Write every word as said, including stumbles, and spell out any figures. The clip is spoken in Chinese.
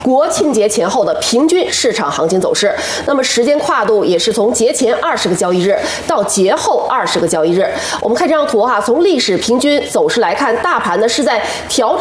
国庆节前后的平均市场行情走势，那么时间跨度也是从节前二十个交易日到节后二十个交易日。我们看这张图哈，从历史平均走势来看，大盘呢是在调整。